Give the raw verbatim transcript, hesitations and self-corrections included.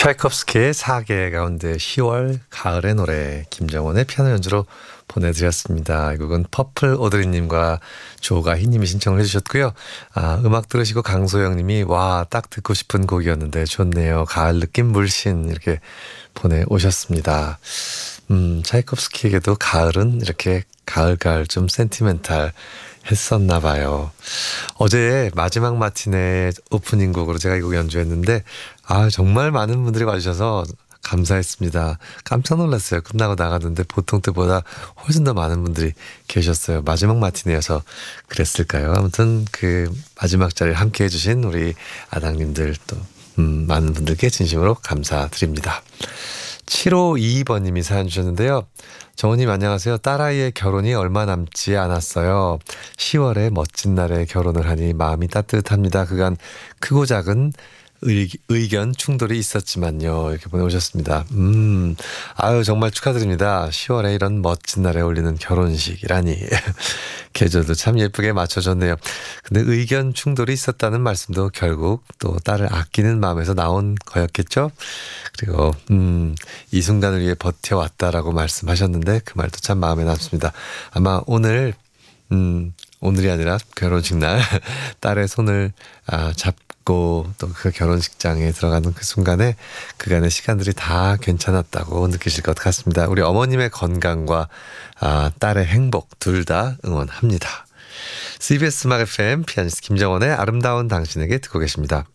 차이콥스키의 사계 가운데 시월 가을의 노래 김정원의 피아노 연주로 보내드렸습니다. 이 곡은 퍼플 오드리님과 조가희님이 신청을 해주셨고요. 아, 음악 들으시고 강소영님이 와, 딱 듣고 싶은 곡이었는데 좋네요. 가을 느낌 물씬 이렇게 보내오셨습니다. 음, 차이콥스키에게도 가을은 이렇게 가을 가을 좀 센티멘탈 했었나 봐요. 어제 마지막 마틴의 오프닝 곡으로 제가 이 곡 연주했는데 아 정말 많은 분들이 와주셔서 감사했습니다. 깜짝 놀랐어요. 끝나고 나갔는데 보통 때보다 훨씬 더 많은 분들이 계셨어요. 마지막 마틴이어서 그랬을까요? 아무튼 그 마지막 자리를 함께 해주신 우리 아당님들 또 음, 많은 분들께 진심으로 감사드립니다. 칠오이이 번님이 사연 주셨는데요. 정우님 안녕하세요. 딸아이의 결혼이 얼마 남지 않았어요. 시월에 멋진 날에 결혼을 하니 마음이 따뜻합니다. 그간 크고 작은 의, 의견 충돌이 있었지만요. 이렇게 보내오셨습니다. 음, 아유 정말 축하드립니다. 시월에 이런 멋진 날에 올리는 결혼식이라니. 계절도 참 예쁘게 맞춰줬네요. 근데 의견 충돌이 있었다는 말씀도 결국 또 딸을 아끼는 마음에서 나온 거였겠죠? 그리고 음, 이 순간을 위해 버텨왔다라고 말씀하셨는데 그 말도 참 마음에 남습니다. 아마 오늘 음, 오늘이 아니라 결혼식 날 딸의 손을 아, 잡고 또 그 결혼식장에 들어가는 그 순간에 그간의 시간들이 다 괜찮았다고 느끼실 것 같습니다. 우리 어머님의 건강과 아, 딸의 행복 둘 다 응원합니다. 씨비에스 음악 에프엠 피아니스트 김정원의 아름다운 당신에게 듣고 계십니다.